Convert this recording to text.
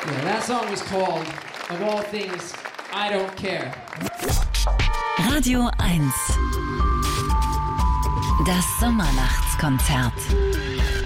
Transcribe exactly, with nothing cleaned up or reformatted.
Yeah, that song is called Of All Things I Don't Care. Radio eins. Das Sommernachtskonzert.